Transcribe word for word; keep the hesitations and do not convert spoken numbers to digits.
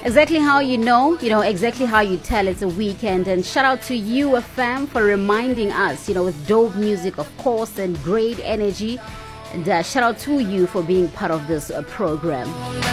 Exactly how you know, you know, exactly how you tell it's a weekend. And shout out to you, fam, for reminding us, you know, with dope music, of course, and great energy. And uh, shout out to you for being part of this uh, program.